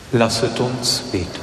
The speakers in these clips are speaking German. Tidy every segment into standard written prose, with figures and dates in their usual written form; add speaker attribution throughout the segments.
Speaker 1: Lasset uns beten.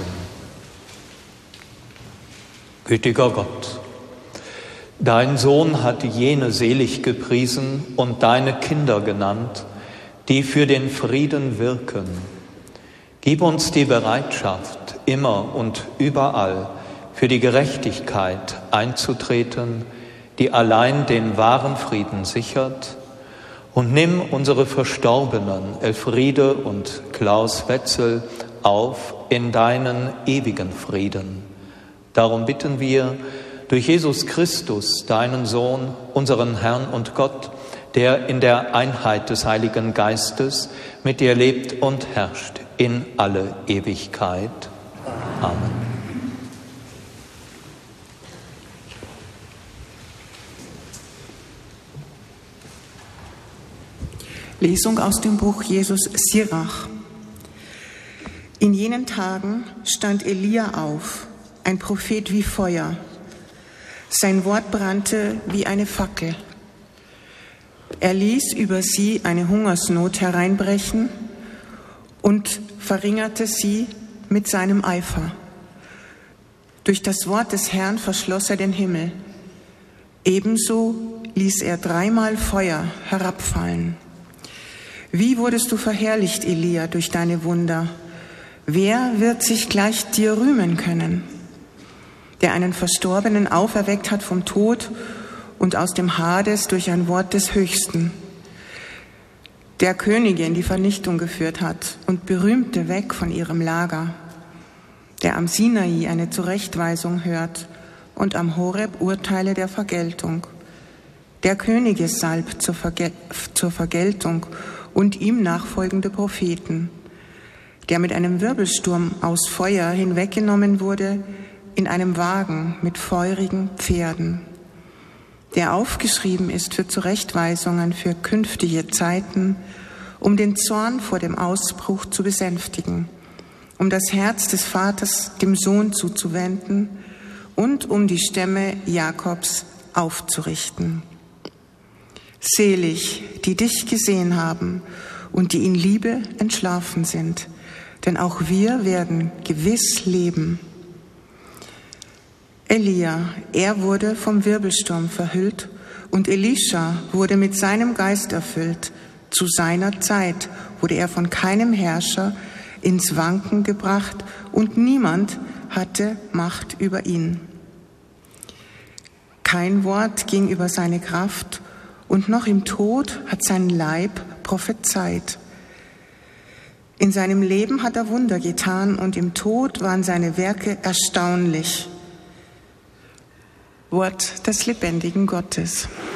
Speaker 1: Gütiger Gott, dein Sohn hat jene selig gepriesen und deine Kinder genannt, die für den Frieden wirken. Gib uns die Bereitschaft, immer und überall für die Gerechtigkeit einzutreten, die allein den wahren Frieden sichert, und nimm unsere Verstorbenen Elfriede und Klaus Wetzel auf in deinen ewigen Frieden. Darum bitten wir durch Jesus Christus, deinen Sohn, unseren Herrn und Gott, der in der Einheit des Heiligen Geistes mit dir lebt und herrscht in alle Ewigkeit. Amen.
Speaker 2: Lesung aus dem Buch Jesus Sirach. In jenen Tagen stand Elia auf, ein Prophet wie Feuer. Sein Wort brannte wie eine Fackel. Er ließ über sie eine Hungersnot hereinbrechen und verringerte sie mit seinem Eifer. Durch das Wort des Herrn verschloss er den Himmel. Ebenso ließ er 3-mal Feuer herabfallen. Wie wurdest du verherrlicht, Elia, durch deine Wunder? Wer wird sich gleich dir rühmen können? Der einen Verstorbenen auferweckt hat vom Tod und aus dem Hades durch ein Wort des Höchsten. Der Könige in die Vernichtung geführt hat und Berühmte weg von ihrem Lager. Der am Sinai eine Zurechtweisung hört und am Horeb Urteile der Vergeltung. Der Könige salbt zur Vergeltung und ihm nachfolgende Propheten, der mit einem Wirbelsturm aus Feuer hinweggenommen wurde in einem Wagen mit feurigen Pferden, der aufgeschrieben ist für Zurechtweisungen für künftige Zeiten, um den Zorn vor dem Ausbruch zu besänftigen, um das Herz des Vaters dem Sohn zuzuwenden und um die Stämme Jakobs aufzurichten. Selig, die dich gesehen haben und die in Liebe entschlafen sind, denn auch wir werden gewiss leben. Elia, er wurde vom Wirbelsturm verhüllt und Elisha wurde mit seinem Geist erfüllt. Zu seiner Zeit wurde er von keinem Herrscher ins Wanken gebracht und niemand hatte Macht über ihn. Kein Wort ging über seine Kraft und noch im Tod hat sein Leib prophezeit. In seinem Leben hat er Wunder getan und im Tod waren seine Werke erstaunlich. Wort des lebendigen Gottes.